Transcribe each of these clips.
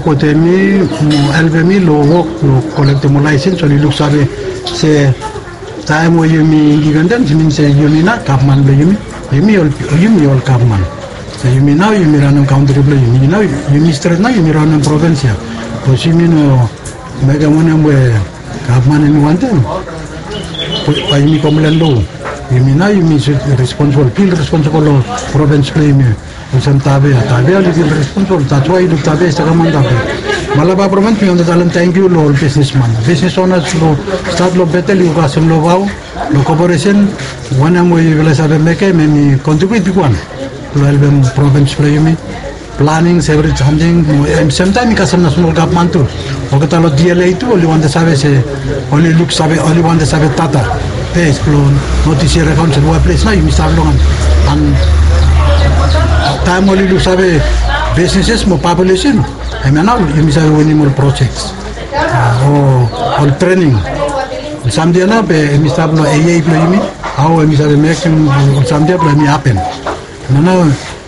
kote mi LVMI lo work lo collect mo license so look sabe se time wo yumi gigandan simin se yumi na kapman be yumi ol kapman se yumi na yumi ranu country ble yumi na yumi street na yumi ranu provincia so simino mega mona mwe kapman ni wantem pa yumi komlen lo yumi na yumi responsible field responsible province ble yumi usam tabe ali responsible tatwa idu tabe sa kamandabe Malaba province mi onda dalam thank you lo businessman business owners lo start lo betel yo kasem lo bau lo corporation wana mo yela sabe meke me contribute bikuan lo album province play mi planning several something and sometimes kasem national government tu okata lo DLA itu only one sabe se only look sabe only one sabe tata pes lo noticiero council wa place na yumi sabe lo an time only look sabe businesses mo population I mean now you miss more projects or training some day na be miss tablo AA play me how miss have making some day play me happen no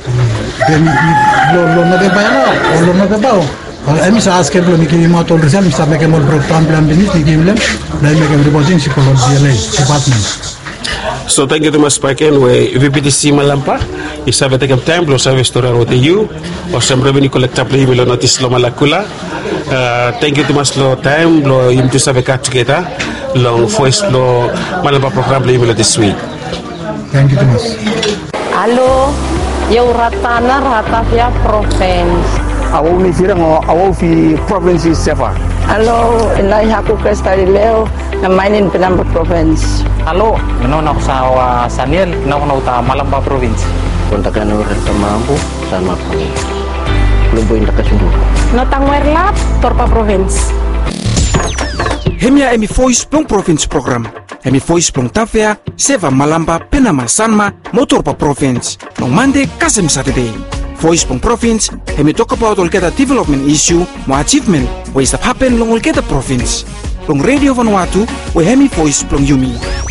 lo no be bayana o lo no be bao I miss ask ke lo mi ki mo to result miss make more program plan business ni ki mlem la make reporting psychology DLA department. So thank you to mas Paken we VPTC Malampa isabe take time lo sabe story ro te you o sempre bini collecta play lo notice lo malakula thank you to mas lo time lo im to sabe kat kita lo voice lo Malampa program play lo this week. Thank you to mas. Halo eu rata via province awo mi firang awo fi province sefa. Halo inai aku kestari leo na mainin Penamba province. Halo, nono sa Saniel, nono ta Malamba province. Kontakan orang mampu sama kami. Lumpuin dekat sumbu. Notang Werlap, Torpa province. Hemia emi voice plong province program. Emi voice plong tafea, seva Malamba, Penama, Sanma, Motorpa province. Nong Monday, Kasem Saturday. Voice plong province, hemi talk about Olketa development issue, mo achievement, ways that happen long Olketa province. Plong radio Vanuatu, we hemi voice plong Yumi.